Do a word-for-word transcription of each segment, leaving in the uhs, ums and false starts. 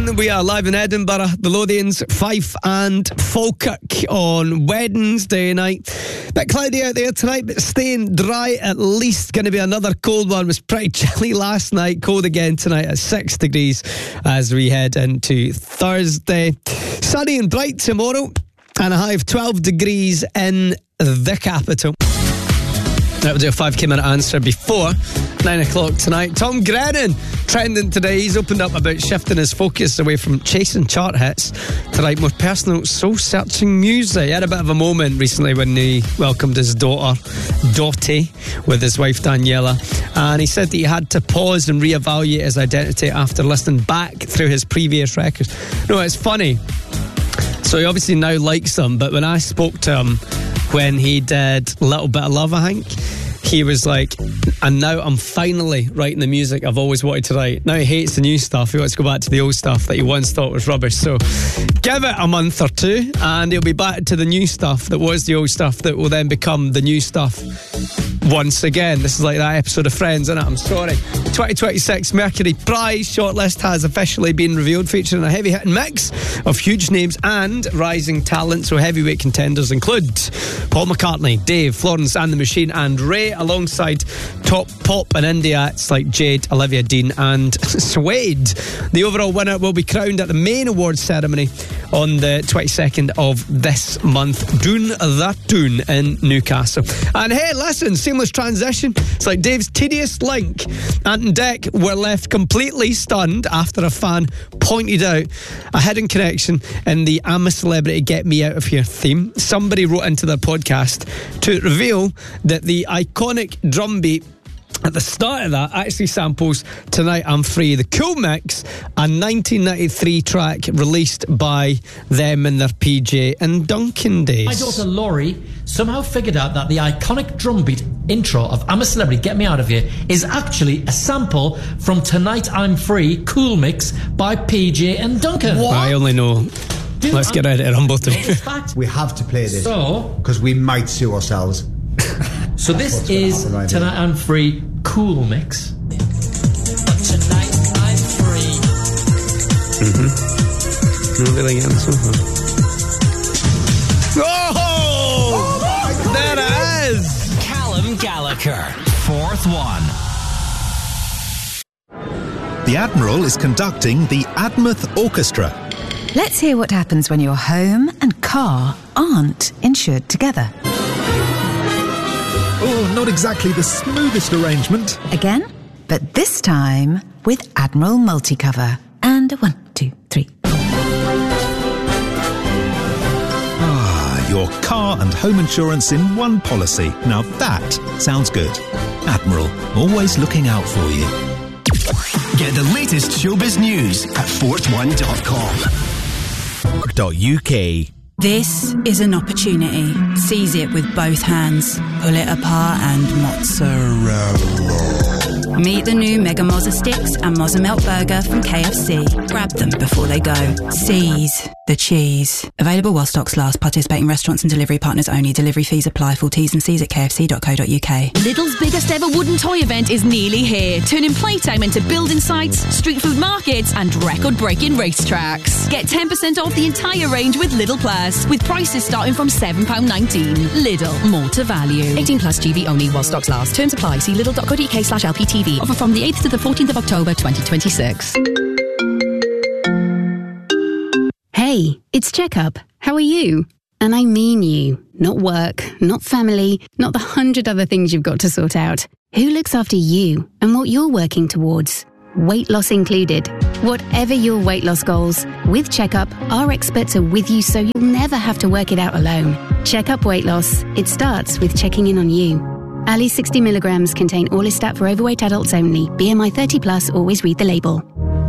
London. We are live in Edinburgh, the Lothians, Fife and Falkirk on Wednesday night. Bit cloudy out there tonight, but staying dry at least. Going to be another cold one. It was pretty chilly last night. Cold again tonight at six degrees as we head into Thursday. Sunny and bright tomorrow and a high of twelve degrees in the capital. That would do a five K minute answer before nine o'clock tonight. Tom Grennan trending today. He's opened up about shifting his focus away from chasing chart hits to write more personal, soul-searching music. He had a bit of a moment recently when he welcomed his daughter, Dottie, with his wife, Daniela. And he said that he had to pause and reevaluate his identity after listening back through his previous records. No, it's funny. So he obviously now likes them, but when I spoke to him when he did Little Bit of Love, I think, he was like, and now I'm finally writing the music I've always wanted to write. Now he hates the new stuff. He wants to go back to the old stuff that he once thought was rubbish. So give it a month or two and he'll be back to the new stuff that was the old stuff that will then become the new stuff once again. This is like that episode of Friends, isn't it? I'm sorry. twenty twenty-six Mercury Prize shortlist has officially been revealed, featuring a heavy hitting mix of huge names and rising talent. So heavyweight contenders include Paul McCartney, Dave, Florence and the Machine and Ray, alongside top pop and indie acts like Jade, Olivia Dean and Suede. The overall winner will be crowned at the main awards ceremony on the twenty-second of this month. Doon that Doon in Newcastle. And hey, listen, seamless transition. It's like Dave's tedious link. Ant and Dec were left completely stunned after a fan pointed out a hidden connection in the I'm a Celebrity, Get Me Out of Here theme. Somebody wrote into their podcast to reveal that the iconic drum beat at the start of that actually samples Tonight I'm Free, the Cool Mix, a nineteen ninety-three track released by them in their P J and Duncan days. My daughter Laurie somehow figured out that the iconic drum beat intro of I'm a Celebrity, Get Me Out of Here is actually a sample from Tonight I'm Free, Cool Mix by P J and Duncan. What? I only know Dude, Let's I'm, get out of it, Rumble three. We have to play this so because we might sue ourselves. So this is right Tonight here. I'm Free, Cool Mix. But tonight I'm free. Mm-hmm. No, really getting so far. Oh! oh there it is! Callum Gallagher, fourth one. The Admiral is conducting the Admouth Orchestra. Let's hear what happens when your home and car aren't insured together. Oh, not exactly the smoothest arrangement. Again, but this time with Admiral Multicover. And a one, two, three. Ah, your car and home insurance in one policy. Now that sounds good. Admiral, always looking out for you. Get the latest showbiz news at force one dot com. .uk. This is an opportunity. Seize it with both hands. Pull it apart and mozzarella. Meet the new Mega Mozza Sticks and Mozza Melt Burger from K F C. Grab them before they go. Seize the cheese. Available while stocks last. Participating restaurants and delivery partners only. Delivery fees apply. Full T's and C's at k f c dot co dot u k. Lidl's biggest ever wooden toy event is nearly here, turning playtime into building sites, street food markets and record-breaking racetracks. Get ten percent off the entire range with Lidl Plus, with prices starting from seven pounds nineteen. Lidl, more to value. eighteen plus G V only while stocks last. Terms apply. See lidl dot co dot u k slash L P T V. Offer from the eighth to the fourteenth of October twenty twenty-six. Hey, it's Checkup. How are you? And I mean you. Not work, not family, not the hundred other things you've got to sort out. Who looks after you and what you're working towards? Weight loss included. Whatever your weight loss goals, with Checkup, our experts are with you so you'll never have to work it out alone. Checkup Weight Loss. It starts with checking in on you. Ali sixty milligrams contain Orlistat for overweight adults only. B M I thirty plus, always read the label.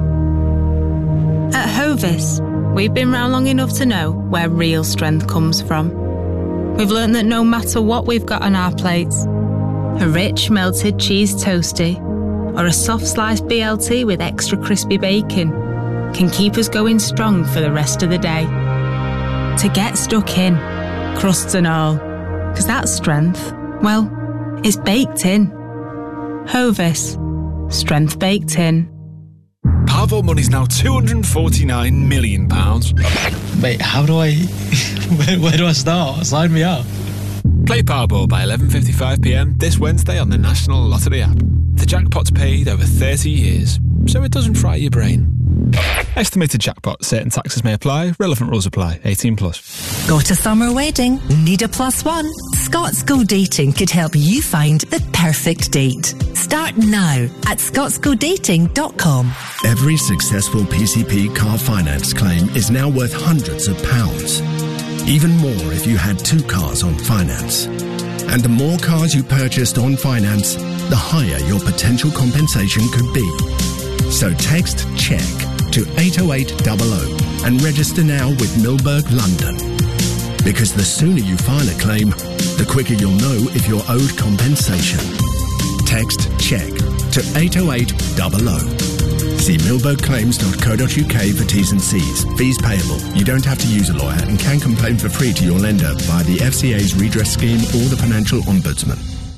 At Hovis, we've been round long enough to know where real strength comes from. We've learned that no matter what we've got on our plates, a rich melted cheese toastie or a soft sliced B L T with extra crispy bacon can keep us going strong for the rest of the day. To get stuck in, crusts and all, because that strength, well, it's baked in. Hovis, strength baked in. Powerball money's now two hundred forty-nine million pounds. Wait, how do I... where, where do I start? Sign me up. Play Powerball by eleven fifty-five p m this Wednesday on the National Lottery app. The jackpot's paid over thirty years, so it doesn't fry your brain. Estimated jackpot. Certain taxes may apply. Relevant rules apply. eighteen plus. Got a summer wedding? Need a plus one? Scots Go Dating could help you find the perfect date. Start now at scots go dating dot com. Every successful P C P car finance claim is now worth hundreds of pounds. Even more if you had two cars on finance. And the more cars you purchased on finance, the higher your potential compensation could be. So text CHECK to eight oh eight hundred and register now with Milberg London. Because the sooner you file a claim, the quicker you'll know if you're owed compensation. Text CHECK to eight oh eight hundred. See milberg claims dot co dot u k for T's and C's. Fees payable. You don't have to use a lawyer and can complain for free to your lender via the F C A's redress scheme or the Financial Ombudsman.